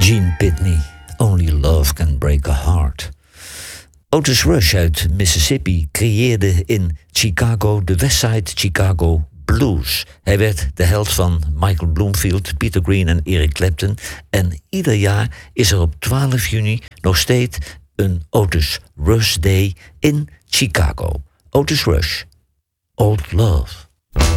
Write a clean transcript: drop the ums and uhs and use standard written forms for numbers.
Gene Pitney, Only Love Can Break a Heart. Otis Rush uit Mississippi creëerde in Chicago de Westside Chicago Blues. Hij werd de held van Michael Bloomfield, Peter Green en Eric Clapton. En ieder jaar is er op 12 juni nog steeds een Otis Rush Day in Chicago. Otis Rush, Old Love.